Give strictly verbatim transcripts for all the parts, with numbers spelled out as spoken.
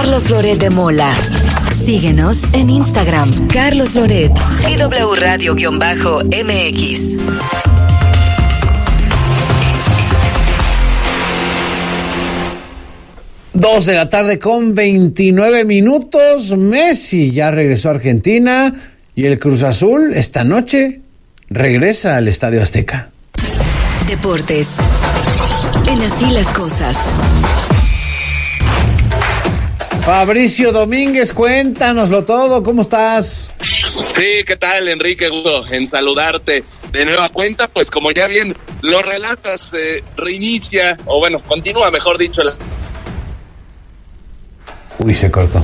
Carlos Loret de Mola. Síguenos en Instagram, Carlos Loret y W Radio-M X. Dos de la tarde con veintinueve minutos. Messi ya regresó a Argentina y el Cruz Azul esta noche regresa al Estadio Azteca. Deportes. En Así las Cosas. Fabricio Domínguez, cuéntanoslo todo, ¿cómo estás? Sí, ¿qué tal, Enrique? Gusto en saludarte de nueva cuenta. Pues como ya bien lo relatas, eh, reinicia, o bueno, continúa, mejor dicho, la... Uy, se cortó.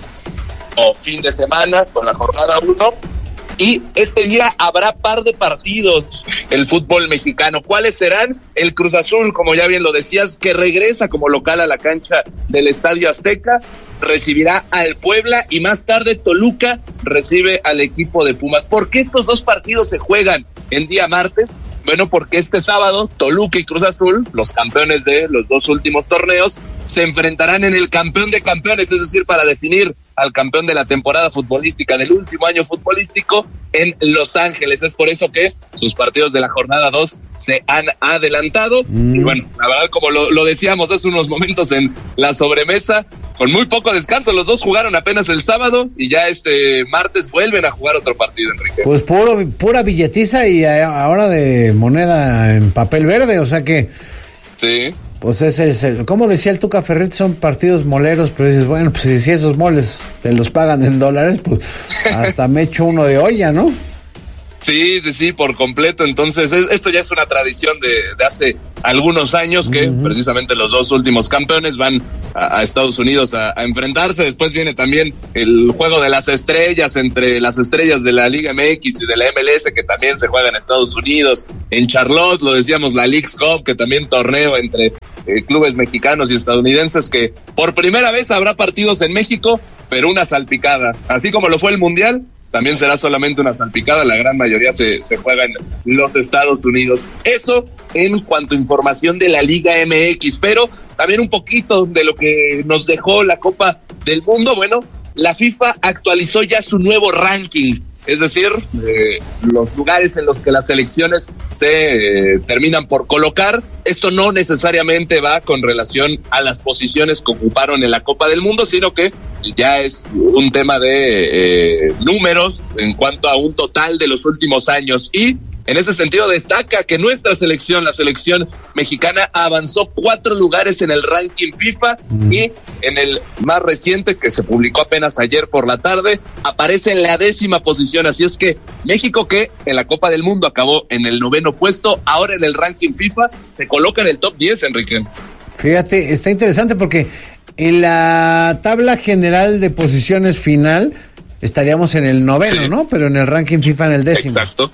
O fin de semana con la jornada uno. Y este día habrá par de partidos el fútbol mexicano. ¿Cuáles serán? El Cruz Azul, como ya bien lo decías, que regresa como local a la cancha del Estadio Azteca, recibirá al Puebla y más tarde Toluca recibe al equipo de Pumas. ¿Por qué estos dos partidos se juegan en día martes? Bueno, porque este sábado Toluca y Cruz Azul, los campeones de los dos últimos torneos, se enfrentarán en el campeón de campeones, es decir, para definir al campeón de la temporada futbolística del último año futbolístico en Los Ángeles. Es por eso que sus partidos de la jornada dos se han adelantado. Mm. Y bueno, la verdad, como lo, lo decíamos hace unos momentos en la sobremesa, con muy poco descanso, los dos jugaron apenas el sábado y ya este martes vuelven a jugar otro partido, Enrique. Pues puro, pura billetiza y ahora de moneda en papel verde, o sea que... Sí. Pues ese es el, como decía el Tuca Ferretti, son partidos moleros, pero dices, bueno, pues si esos moles te los pagan en dólares, pues hasta me echo uno de olla, ¿no? Sí, sí, sí, por completo. Entonces, esto ya es una tradición de, de hace algunos años que uh-huh. precisamente los dos últimos campeones van a, a Estados Unidos a, a enfrentarse. Después viene también el juego de las estrellas entre las estrellas de la Liga M X y de la M L S, que también se juega en Estados Unidos. En Charlotte, lo decíamos, la Leagues Cup, que también torneo entre eh, clubes mexicanos y estadounidenses, que por primera vez habrá partidos en México, pero una salpicada. Así como lo fue el Mundial, también será solamente una salpicada, la gran mayoría se, se juega en los Estados Unidos. Eso en cuanto a información de la Liga M X, pero también un poquito de lo que nos dejó la Copa del Mundo. Bueno, la FIFA actualizó ya su nuevo ranking, es decir, eh, los lugares en los que las selecciones se eh, terminan por colocar. Esto no necesariamente va con relación a las posiciones que ocuparon en la Copa del Mundo, sino que ya es un tema de eh, números en cuanto a un total de los últimos años. Y en ese sentido destaca que nuestra selección, la selección mexicana, avanzó cuatro lugares en el ranking FIFA mm. y en el más reciente, que se publicó apenas ayer por la tarde, aparece en la décima posición. Así es que México, que en la Copa del Mundo acabó en el noveno puesto, ahora en el ranking FIFA se coloca en el top diez, Enrique. Fíjate, está interesante porque en la tabla general de posiciones final estaríamos en el noveno, sí, ¿no? Pero en el ranking FIFA en el décimo. Exacto.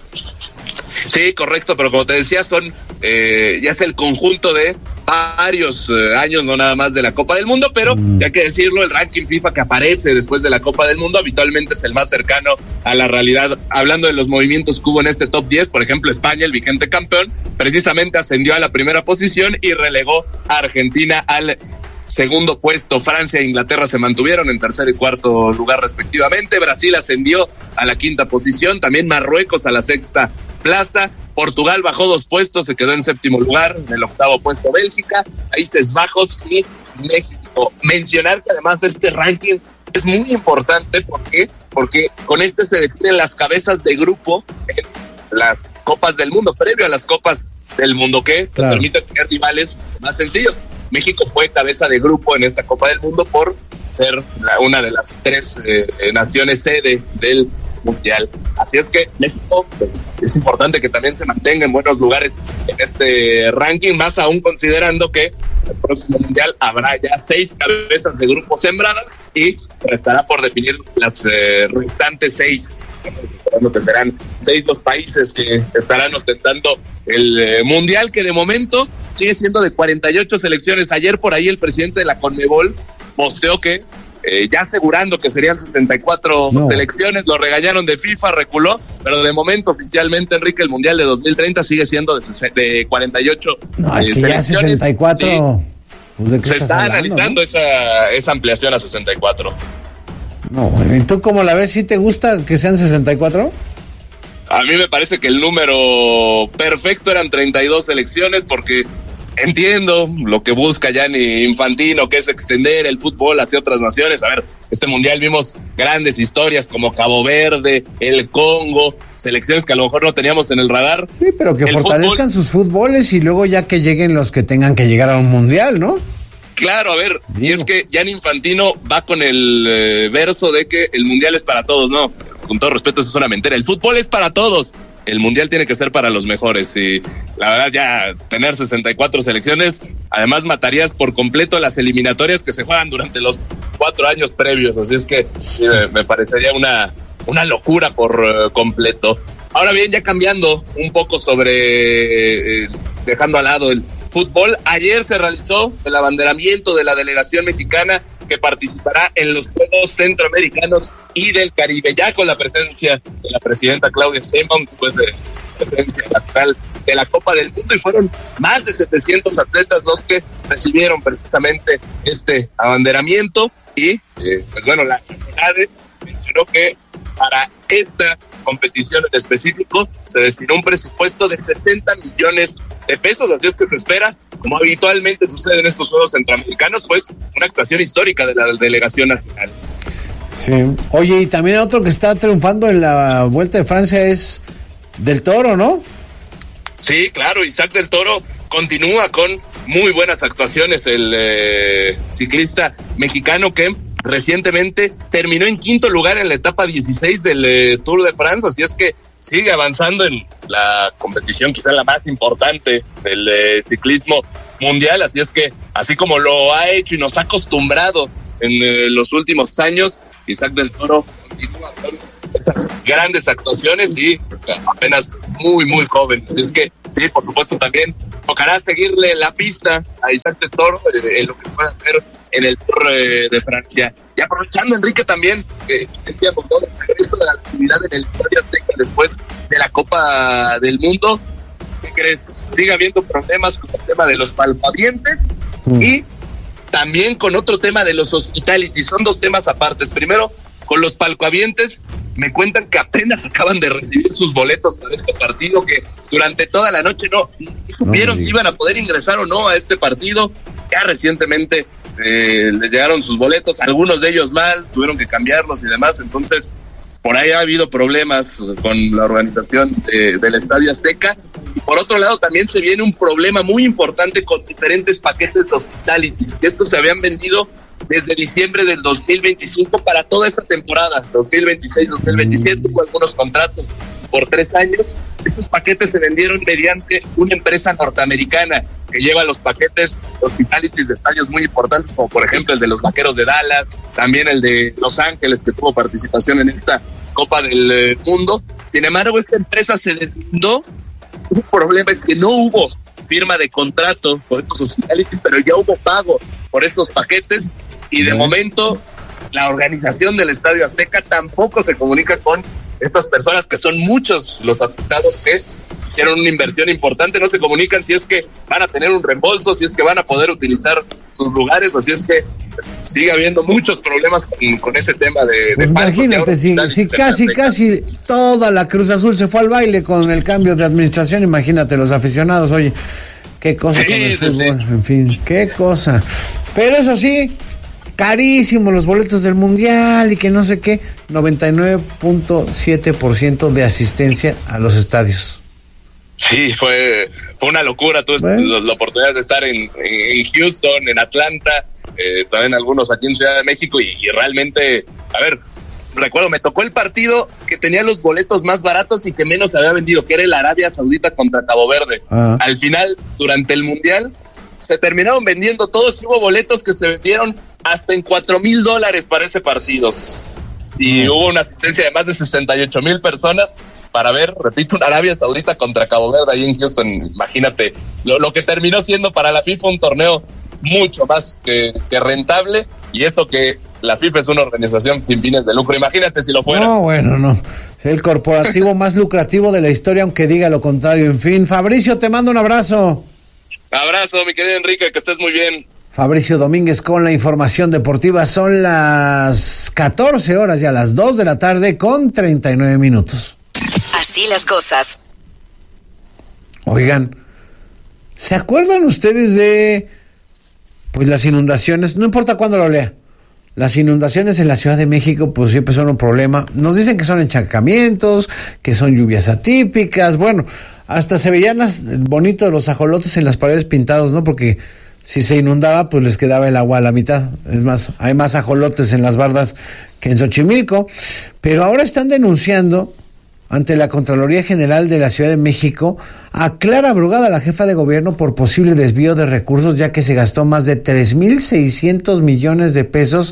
Sí, correcto, pero como te decía, son eh, ya es el conjunto de varios eh, años, no nada más de la Copa del Mundo, pero mm. si hay que decirlo, el ranking FIFA que aparece después de la Copa del Mundo habitualmente es el más cercano a la realidad. Hablando de los movimientos que hubo en este top diez, por ejemplo, España, el vigente campeón, precisamente ascendió a la primera posición y relegó a Argentina al segundo puesto. Francia e Inglaterra se mantuvieron en tercer y cuarto lugar respectivamente. Brasil ascendió a la quinta posición, también Marruecos a la sexta plaza. Portugal bajó dos puestos, se quedó en séptimo lugar. En el octavo puesto Bélgica, Países Bajos y México. Mencionar que además este ranking es muy importante. ¿Por qué? Porque con este se definen las cabezas de grupo en las Copas del Mundo, previo a las Copas del Mundo, que claro, permite tener rivales más sencillos. México fue cabeza de grupo en esta Copa del Mundo por ser la, una de las tres eh, naciones sede del Mundial. Así es que México, pues, es importante que también se mantenga en buenos lugares en este ranking, más aún considerando que el próximo Mundial habrá ya seis cabezas de grupos sembradas y estará por definir las eh, restantes seis, que serán seis los países que estarán ostentando el eh, Mundial, que de momento sigue siendo de cuarenta y ocho selecciones. Ayer por ahí el presidente de la Conmebol posteó que eh, ya asegurando que serían sesenta y cuatro no. selecciones, lo regañaron de FIFA, reculó, pero de momento oficialmente, Enrique, el Mundial de dos mil treinta sigue siendo de, de cuarenta y ocho no, eh, es que selecciones. Ya sesenta y cuatro... Sí. Pues, ¿de qué Se estás está hablando, analizando no? esa, esa ampliación a sesenta y cuatro. No, ¿y tú cómo la ves? ¿Sí te gusta que sean sesenta y cuatro? A mí me parece que el número perfecto eran treinta y dos selecciones, porque entiendo lo que busca Gianni Infantino, que es extender el fútbol hacia otras naciones. A ver, este mundial vimos grandes historias como Cabo Verde, el Congo, selecciones que a lo mejor no teníamos en el radar. Sí, pero que El fortalezcan fútbol, sus fútboles y luego ya que lleguen los que tengan que llegar a un mundial, ¿no? claro, a ver, Digo. y es que Gianni Infantino va con el eh, verso de que el mundial es para todos. No, con todo respeto, eso es una mentira. El fútbol es para todos. El mundial tiene que ser para los mejores, y la verdad ya tener sesenta y cuatro selecciones, además matarías por completo las eliminatorias que se juegan durante los cuatro años previos, así es que sí, me, me parecería una, una locura por uh, completo. Ahora bien, ya cambiando un poco sobre, eh, dejando al lado el fútbol, ayer se realizó el abanderamiento de la delegación mexicana que participará en los Juegos Centroamericanos y del Caribe, ya con la presencia de la presidenta Claudia Sheinbaum, después de la presencia natural de la Copa del Mundo, y fueron más de setecientos atletas los que recibieron precisamente este abanderamiento. Y eh, pues bueno, la CONADE mencionó que para esta competición en específico se destinó un presupuesto de sesenta millones de pesos, así es que se espera, como habitualmente sucede en estos Juegos Centroamericanos, pues una actuación histórica de la delegación nacional. Sí. Oye, y también otro que está triunfando en la Vuelta de Francia es Del Toro, ¿no? Sí, claro, Isaac Del Toro continúa con muy buenas actuaciones, el eh, ciclista mexicano que recientemente terminó en quinto lugar en la etapa dieciséis del eh, Tour de France, así es que sigue avanzando en la competición quizá la más importante del eh, ciclismo mundial, así es que así como lo ha hecho y nos ha acostumbrado en eh, los últimos años, Isaac Del Toro continúa con esas grandes actuaciones y apenas muy muy joven, así es que sí, por supuesto también tocará seguirle la pista a Isaac Del Toro eh, en lo que pueda hacer en el Tour eh, de Francia. Y aprovechando, Enrique, también eh, decíamos, ¿no?, el regreso de la actividad en el Estadio Azteca después de la Copa del Mundo. ¿Qué crees? Sigue habiendo problemas con el tema de los palpavientes mm. y también con otro tema de los hospitality. Son dos temas apartes. Primero, con los palcoavientes, me cuentan que apenas acaban de recibir sus boletos para este partido, que durante toda la noche no, no supieron no, si iban a poder ingresar o no a este partido. Ya recientemente eh, les llegaron sus boletos, algunos de ellos mal, tuvieron que cambiarlos y demás, entonces por ahí ha habido problemas con la organización eh, del Estadio Azteca. Y por otro lado también se viene un problema muy importante con diferentes paquetes de hospitalities, que estos se habían vendido desde diciembre del dos mil veinticinco para toda esta temporada, dos mil veintiséis dos mil veintisiete, con algunos contratos por tres años. Estos paquetes se vendieron mediante una empresa norteamericana que lleva los paquetes hospitalities de estadios muy importantes, como por ejemplo el de los Vaqueros de Dallas, también el de Los Ángeles, que tuvo participación en esta Copa del eh, Mundo. Sin embargo, esta empresa se deslindó. Un problema es que no hubo firma de contrato por estos hospitalities, pero ya hubo pago por estos paquetes, y de momento la organización del Estadio Azteca tampoco se comunica con estas personas, que son muchos los afectados que hicieron una inversión importante. No se comunican si es que van a tener un reembolso, si es que van a poder utilizar sus lugares, así es que pues, sigue habiendo muchos problemas con, con ese tema de, pues de imagínate, si, si casi casi toda la Cruz Azul se fue al baile con el cambio de administración, imagínate los aficionados. Oye, qué cosa sí, con el fútbol, sí. En fin, qué cosa. Pero eso sí, carísimos los boletos del mundial y que no sé qué, noventa y nueve punto siete por ciento de asistencia a los estadios. Sí, fue fue una locura. Tuve bueno. la oportunidad de estar en, en Houston, en Atlanta, eh, también algunos aquí en Ciudad de México, y, y realmente, a ver, recuerdo, me tocó el partido que tenía los boletos más baratos y que menos se había vendido, que era el Arabia Saudita contra Cabo Verde. Ah. Al final, durante el mundial, se terminaron vendiendo todos, y hubo boletos que se vendieron hasta en cuatro mil dólares para ese partido. Y hubo una asistencia de más de sesenta y ocho mil personas para ver, repito, una Arabia Saudita contra Cabo Verde ahí en Houston. Imagínate lo, lo que terminó siendo para la FIFA un torneo mucho más que, que rentable, y eso que la FIFA es una organización sin fines de lucro. Imagínate si lo fuera. No, bueno, no. El corporativo más lucrativo de la historia, aunque diga lo contrario. En fin, Fabricio, te mando un abrazo. Abrazo, mi querido Enrique, que estés muy bien. Fabricio Domínguez con la información deportiva. Son las catorce horas, ya las dos de la tarde con treinta y nueve minutos. Así las cosas. Oigan, ¿se acuerdan ustedes de pues las inundaciones? No importa cuándo lo lea. Las inundaciones en la Ciudad de México pues siempre son un problema. Nos dicen que son encharcamientos, que son lluvias atípicas. Bueno, hasta se veían las, bonito los ajolotes en las paredes pintados, ¿no? Porque si se inundaba, pues les quedaba el agua a la mitad. Es más, hay más ajolotes en las bardas que en Xochimilco. Pero ahora están denunciando ante la Contraloría General de la Ciudad de México a Clara Brugada, la jefa de gobierno, por posible desvío de recursos, ya que se gastó más de tres mil seiscientos millones de pesos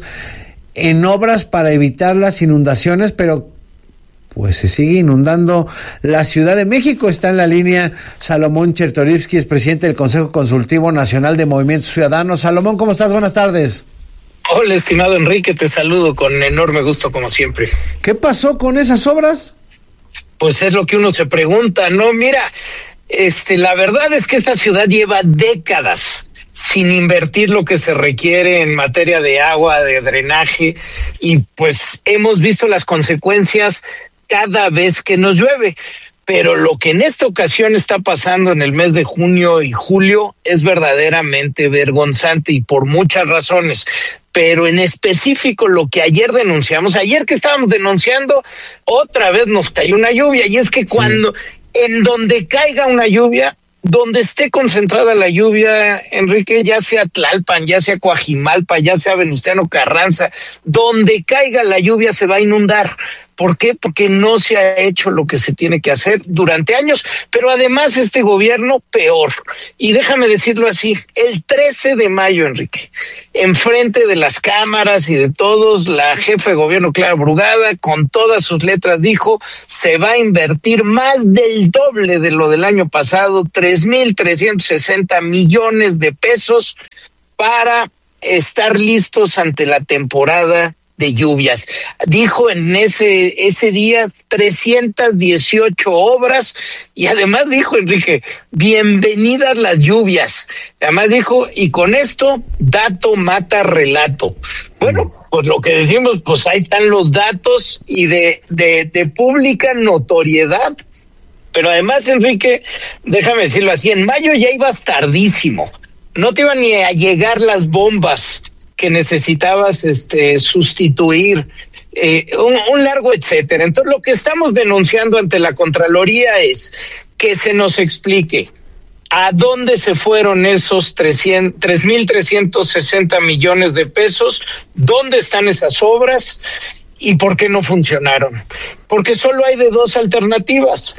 en obras para evitar las inundaciones, pero pues se sigue inundando la Ciudad de México. Está en la línea Salomón Chertorivsky, es presidente del Consejo Consultivo Nacional de Movimientos Ciudadanos. Salomón, ¿cómo estás? Buenas tardes. Hola, estimado Enrique, te saludo con enorme gusto como siempre. ¿Qué pasó con esas obras? Pues es lo que uno se pregunta, ¿no? Mira, este, la verdad es que esta ciudad lleva décadas sin invertir lo que se requiere en materia de agua, de drenaje, y pues hemos visto las consecuencias cada vez que nos llueve. Pero lo que en esta ocasión está pasando en el mes de junio y julio es verdaderamente vergonzante y por muchas razones. Pero en específico lo que ayer denunciamos, ayer que estábamos denunciando, otra vez nos cayó una lluvia. Y es que cuando, sí. en donde caiga una lluvia, donde esté concentrada la lluvia, Enrique, ya sea Tlalpan, ya sea Coajimalpa, ya sea Venustiano Carranza, donde caiga la lluvia se va a inundar. ¿Por qué? Porque no se ha hecho lo que se tiene que hacer durante años, pero además este gobierno peor. Y déjame decirlo así, el trece de mayo, Enrique, enfrente de las cámaras y de todos, la jefa de gobierno Clara Brugada, con todas sus letras, dijo, se va a invertir más del doble de lo del año pasado, tres mil trescientos sesenta millones de pesos para estar listos ante la temporada de lluvias. Dijo en ese ese día trescientas dieciocho obras y además dijo, Enrique, bienvenidas las lluvias. Además dijo, y con esto, dato mata relato. Bueno, pues lo que decimos, pues ahí están los datos y de, de, de pública notoriedad. Pero además, Enrique, déjame decirlo así, en mayo ya ibas tardísimo. No te iban ni a llegar las bombas que necesitabas este sustituir, eh, un, un largo etcétera. Entonces lo que estamos denunciando ante la Contraloría es que se nos explique a dónde se fueron esos tres mil trescientos sesenta millones de pesos, dónde están esas obras y por qué no funcionaron. Porque solo hay de dos alternativas: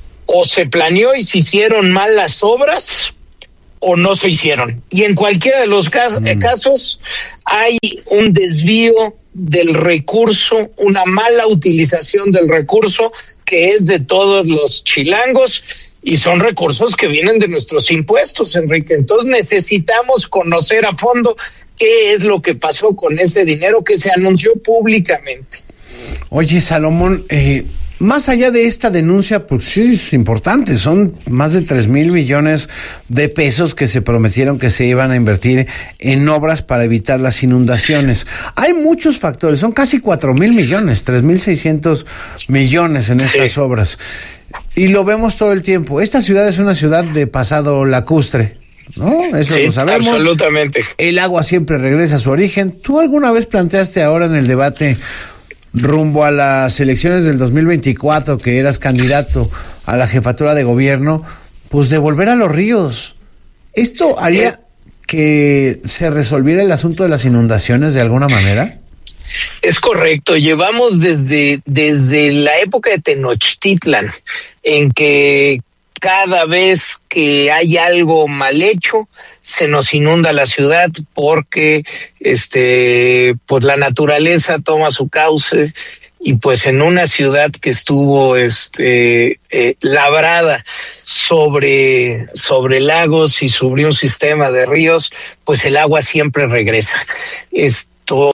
o se planeó y se hicieron mal las obras, o no se hicieron. Y en cualquiera de los casos, mm. casos hay un desvío del recurso, una mala utilización del recurso que es de todos los chilangos y son recursos que vienen de nuestros impuestos, Enrique. Entonces necesitamos conocer a fondo qué es lo que pasó con ese dinero que se anunció públicamente. Oye, Salomón, eh... más allá de esta denuncia, pues sí es importante, son más de tres mil millones de pesos que se prometieron que se iban a invertir en obras para evitar las inundaciones. Hay muchos factores, son casi cuatro mil millones, tres mil seiscientos millones en estas sí. obras. Y lo vemos todo el tiempo. Esta ciudad es una ciudad de pasado lacustre, ¿no? Eso sí, lo sabemos. Absolutamente. El agua siempre regresa a su origen. ¿Tú alguna vez planteaste ahora en el debate rumbo a las elecciones del dos mil veinticuatro, que eras candidato a la jefatura de gobierno, pues devolver a los ríos? ¿Esto haría que se resolviera el asunto de las inundaciones de alguna manera? Es correcto, llevamos desde, desde la época de Tenochtitlan, en que cada vez que hay algo mal hecho, se nos inunda la ciudad porque este pues la naturaleza toma su cauce y pues en una ciudad que estuvo este eh, labrada sobre sobre lagos y sobre un sistema de ríos, pues el agua siempre regresa. Esto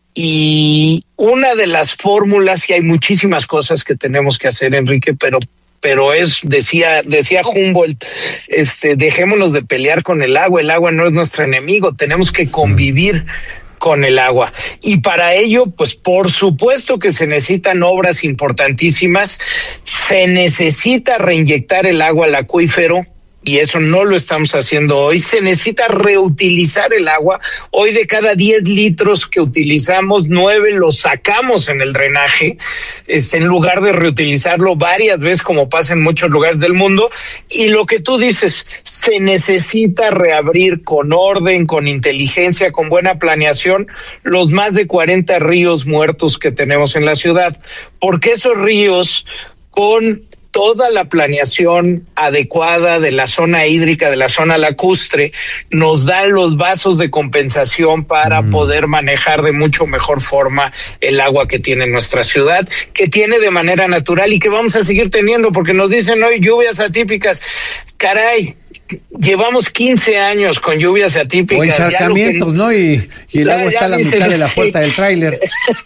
y una de las fórmulas, y hay muchísimas cosas que tenemos que hacer, Enrique, pero pero es, decía, decía Humboldt, este, dejémonos de pelear con el agua, el agua no es nuestro enemigo, tenemos que convivir con el agua. Y para ello, pues por supuesto que se necesitan obras importantísimas, se necesita reinyectar el agua al acuífero, y eso no lo estamos haciendo hoy. Se necesita reutilizar el agua. Hoy de cada diez litros que utilizamos, nueve los sacamos en el drenaje, este, en lugar de reutilizarlo varias veces como pasa en muchos lugares del mundo. Y lo que tú dices, se necesita reabrir con orden, con inteligencia, con buena planeación, los más de cuarenta ríos muertos que tenemos en la ciudad. Porque esos ríos, con toda la planeación adecuada de la zona hídrica, de la zona lacustre, nos dan los vasos de compensación para mm. poder manejar de mucho mejor forma el agua que tiene nuestra ciudad, que tiene de manera natural y que vamos a seguir teniendo, porque nos dicen hoy lluvias atípicas. Caray, llevamos quince años con lluvias atípicas. O encharcamientos, que, ¿no? Y, y el ya, agua está a la mitad de la puerta sí. del tráiler.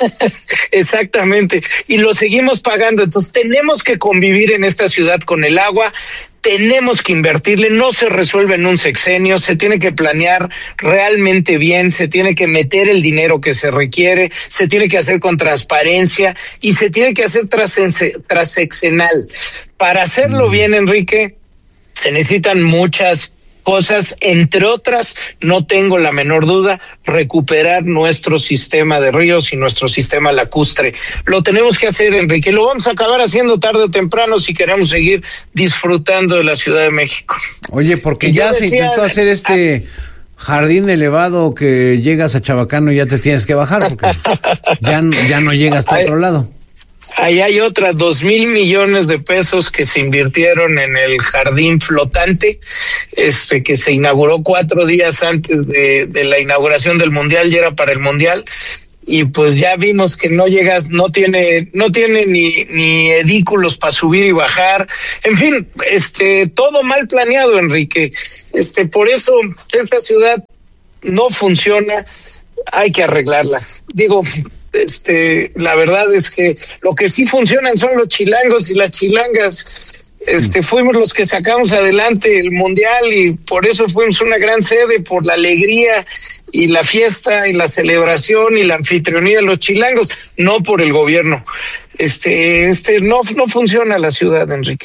Exactamente. Y lo seguimos pagando. Entonces tenemos que convivir en esta ciudad con el agua. Tenemos que invertirle, no se resuelve en un sexenio, se tiene que planear realmente bien, se tiene que meter el dinero que se requiere, se tiene que hacer con transparencia y se tiene que hacer transeccional. Para hacerlo mm. bien, Enrique, se necesitan muchas cosas, entre otras, no tengo la menor duda, recuperar nuestro sistema de ríos y nuestro sistema lacustre. Lo tenemos que hacer, Enrique, lo vamos a acabar haciendo tarde o temprano si queremos seguir disfrutando de la Ciudad de México. Oye, porque y ya decía, se intentó hacer este a... jardín elevado que llegas a Chabacano y ya te tienes que bajar, porque ya, ya no llegas hasta otro lado. Ahí hay otras dos mil millones de pesos que se invirtieron en el jardín flotante, este que se inauguró cuatro días antes de, de la inauguración del Mundial, y era para el Mundial, y pues ya vimos que no llegas, no tiene, no tiene ni, ni edículos para subir y bajar, en fin, este, todo mal planeado, Enrique. Este, por eso esta ciudad no funciona, hay que arreglarla. Digo, Este, la verdad es que lo que sí funcionan son los chilangos y las chilangas. Este, fuimos los que sacamos adelante el Mundial y por eso fuimos una gran sede, por la alegría y la fiesta y la celebración y la anfitrionía de los chilangos, no por el gobierno. Este, este, no, no funciona la ciudad, Enrique.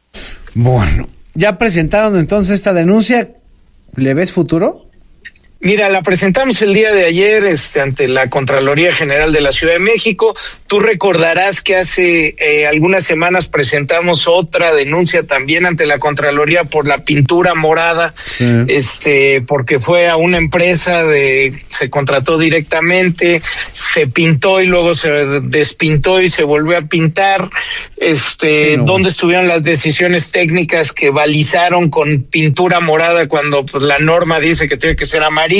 Bueno, ya presentaron entonces esta denuncia. ¿Le ves futuro? Mira, la presentamos el día de ayer este, ante la Contraloría General de la Ciudad de México. Tú recordarás que hace eh, algunas semanas presentamos otra denuncia también ante la Contraloría por la pintura morada, sí. este, porque fue a una empresa, de se contrató directamente, se pintó y luego se despintó y se volvió a pintar. Este, sí, no. ¿Dónde estuvieron las decisiones técnicas que balizaron con pintura morada cuando pues, la norma dice que tiene que ser amarilla?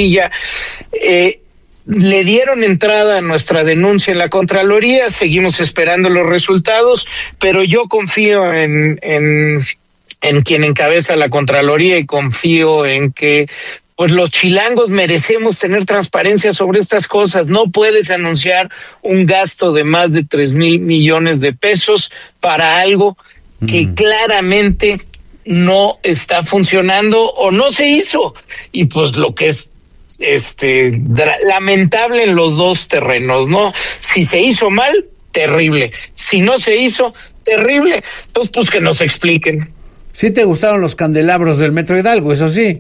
Eh, le dieron entrada a nuestra denuncia en la Contraloría, seguimos esperando los resultados, pero yo confío en, en, en quien encabeza la Contraloría y confío en que pues los chilangos merecemos tener transparencia sobre estas cosas. No puedes anunciar un gasto de más de tres mil millones de pesos para algo que mm. claramente no está funcionando o no se hizo. Y pues lo que es este dra- lamentable en los dos terrenos, ¿no? Si se hizo mal, terrible. Si no se hizo, terrible. Entonces, pues que nos expliquen. Sí te gustaron los candelabros del Metro Hidalgo, eso sí.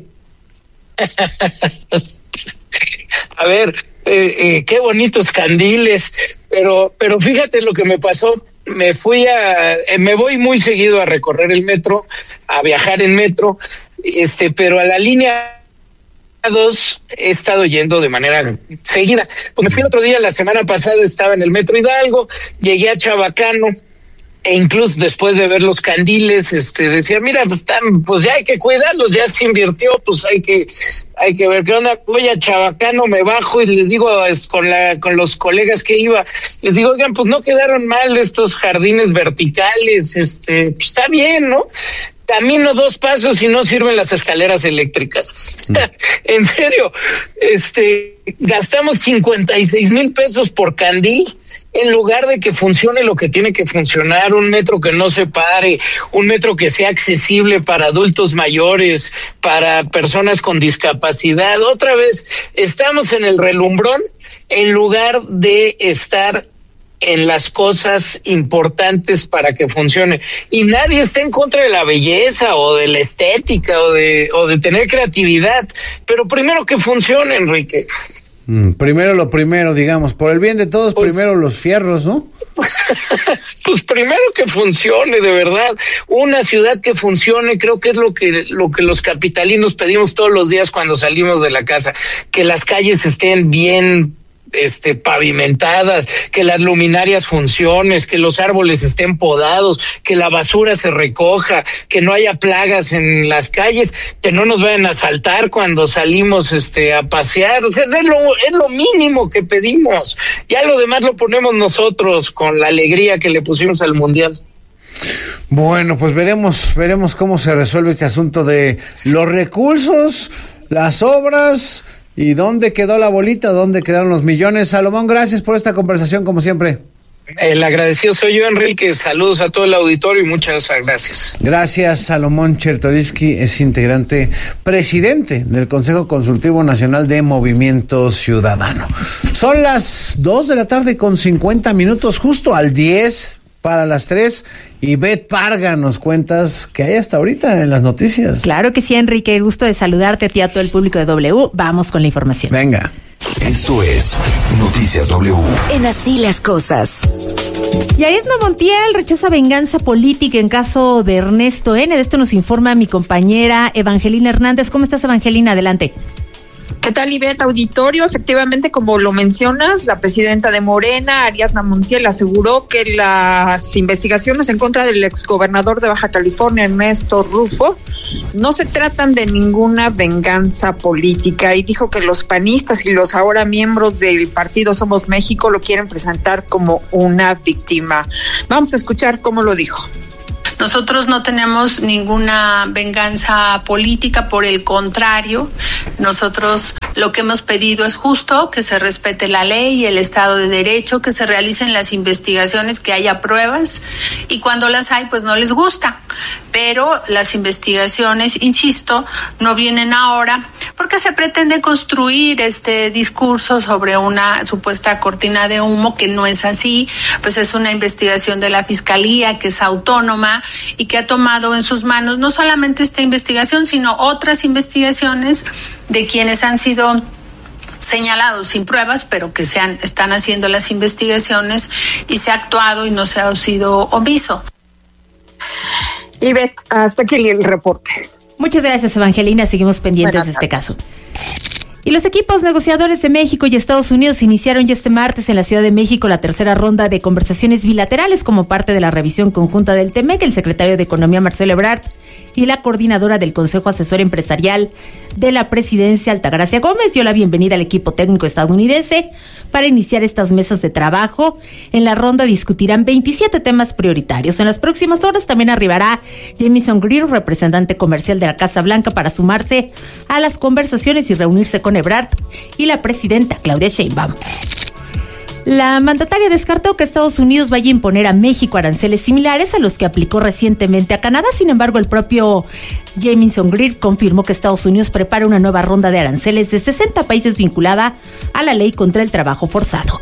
A ver, eh, eh, qué bonitos candiles, pero, pero fíjate lo que me pasó. Me fui a, eh, me voy muy seguido a recorrer el metro, a viajar en metro, este, pero a la línea dos he estado yendo de manera seguida. Pues me fui el otro día, la semana pasada estaba en el Metro Hidalgo, llegué a Chabacano, e incluso después de ver los candiles, este, decía, mira, pues están, pues ya hay que cuidarlos, ya se invirtió, pues hay que, hay que ver qué onda. Voy a Chabacano, me bajo y les digo, es, con la, con los colegas que iba, les digo, oigan, pues no quedaron mal estos jardines verticales, este, pues está bien, ¿no? Camino dos pasos y no sirven las escaleras eléctricas. Mm. En serio, este, gastamos cincuenta y seis mil pesos por candil en lugar de que funcione lo que tiene que funcionar, un metro que no se pare, un metro que sea accesible para adultos mayores, para personas con discapacidad. Otra vez, estamos en el relumbrón en lugar de estar en las cosas importantes para que funcione. Y nadie está en contra de la belleza o de la estética o de, o de tener creatividad, pero primero que funcione, Enrique. Mm, primero lo primero, digamos, por el bien de todos, pues, primero los fierros, ¿no? Pues primero que funcione, de verdad. Una ciudad que funcione, creo que es lo que, lo que los capitalinos pedimos todos los días cuando salimos de la casa, que las calles estén bien este pavimentadas, que las luminarias funcionen, que los árboles estén podados, que la basura se recoja, que no haya plagas en las calles, que no nos vayan a asaltar cuando salimos este a pasear. O sea, es lo, es lo mínimo que pedimos. Ya lo demás lo ponemos nosotros con la alegría que le pusimos al Mundial. Bueno, pues veremos, veremos cómo se resuelve este asunto de los recursos, las obras. ¿Y dónde quedó la bolita? ¿Dónde quedaron los millones? Salomón, gracias por esta conversación, como siempre. El agradecido soy yo, Enrique. Saludos a todo el auditorio y muchas gracias. Gracias, Salomón Chertorivsky, es integrante, presidente del Consejo Consultivo Nacional de Movimiento Ciudadano. Son las dos de la tarde con cincuenta minutos, justo al diez para las tres. Y Bet Parga, nos cuentas que hay hasta ahorita en las noticias. Claro que sí, Enrique, gusto de saludarte a ti, a todo el público de W. Vamos con la información. Venga. Esto es Noticias W. En Así las Cosas. Yaritna Montiel rechaza venganza política en caso de Ernesto N. De esto nos informa mi compañera Evangelina Hernández. ¿Cómo estás, Evangelina? Adelante. ¿Qué tal, Ivette? Auditorio, efectivamente, como lo mencionas, la presidenta de Morena, Ariadna Montiel, aseguró que las investigaciones en contra del exgobernador de Baja California, Ernesto Rufo, no se tratan de ninguna venganza política, y dijo que los panistas y los ahora miembros del partido Somos México lo quieren presentar como una víctima. Vamos a escuchar cómo lo dijo. Nosotros no tenemos ninguna venganza política, por el contrario, nosotros lo que hemos pedido es justo que se respete la ley y el Estado de Derecho, que se realicen las investigaciones, que haya pruebas, y cuando las hay, pues no les gusta. Pero las investigaciones, insisto, no vienen ahora porque se pretende construir este discurso sobre una supuesta cortina de humo que no es así. Pues es una investigación de la Fiscalía que es autónoma y que ha tomado en sus manos no solamente esta investigación, sino otras investigaciones de quienes han sido señalados sin pruebas, pero que se han, están haciendo las investigaciones, y se ha actuado y no se ha sido omiso. Ivette, hasta aquí el reporte. Muchas gracias, Evangelina. Seguimos pendientes de este caso. Y los equipos negociadores de México y Estados Unidos iniciaron ya este martes en la Ciudad de México la tercera ronda de conversaciones bilaterales como parte de la revisión conjunta del T M E C. El secretario de Economía, Marcelo Ebrard, y la coordinadora del Consejo Asesor Empresarial de la Presidencia, Altagracia Gómez, dio la bienvenida al equipo técnico estadounidense para iniciar estas mesas de trabajo. En la ronda discutirán veintisiete temas prioritarios. En las próximas horas también arribará Jamieson Greer, representante comercial de la Casa Blanca, para sumarse a las conversaciones y reunirse con Ebrard y la presidenta Claudia Sheinbaum. La mandataria descartó que Estados Unidos vaya a imponer a México aranceles similares a los que aplicó recientemente a Canadá. Sin embargo, el propio Jamieson Greer confirmó que Estados Unidos prepara una nueva ronda de aranceles de sesenta países vinculada a la ley contra el trabajo forzado.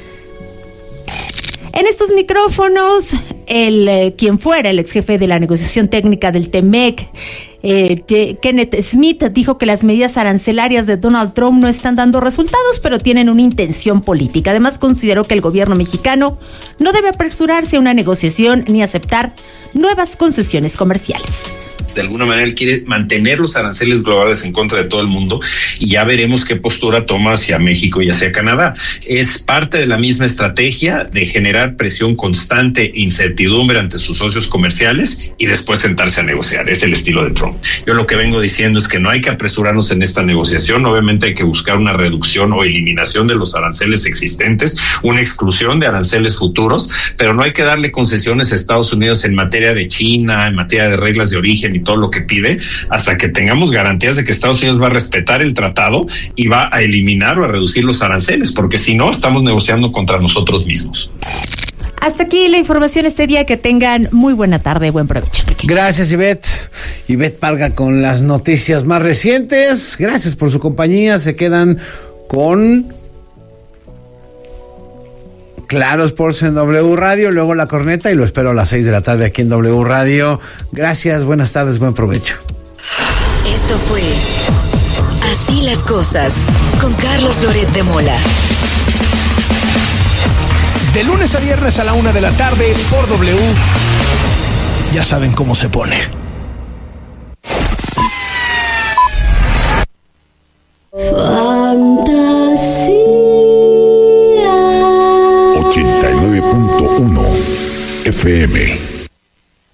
En estos micrófonos, el eh, quien fuera el ex jefe de la negociación técnica del T M E C, eh, Kenneth Smith, dijo que las medidas arancelarias de Donald Trump no están dando resultados, pero tienen una intención política. Además, consideró que el gobierno mexicano no debe apresurarse a una negociación ni aceptar nuevas concesiones comerciales. De alguna manera él quiere mantener los aranceles globales en contra de todo el mundo, y ya veremos qué postura toma hacia México y hacia Canadá. Es parte de la misma estrategia de generar presión constante e incertidumbre ante sus socios comerciales y después sentarse a negociar. Es el estilo de Trump. Yo lo que vengo diciendo es que no hay que apresurarnos en esta negociación. Obviamente hay que buscar una reducción o eliminación de los aranceles existentes, una exclusión de aranceles futuros, pero no hay que darle concesiones a Estados Unidos en materia de China, en materia de reglas de origen y todo lo que pide, hasta que tengamos garantías de que Estados Unidos va a respetar el tratado y va a eliminar o a reducir los aranceles, porque si no, estamos negociando contra nosotros mismos. Hasta aquí la información este día. Que tengan muy buena tarde, buen provecho. Gracias, Ivette. Ivette Parga con las noticias más recientes. Gracias por su compañía. Se quedan con Claro Sports en W Radio, luego La Corneta, y lo espero a las seis de la tarde aquí en W Radio. Gracias, buenas tardes, buen provecho. Esto fue Así las Cosas con Carlos Loret de Mola. De lunes a viernes a la una de la tarde por W. Ya saben cómo se pone. Fantasía. ochenta y nueve punto uno F M.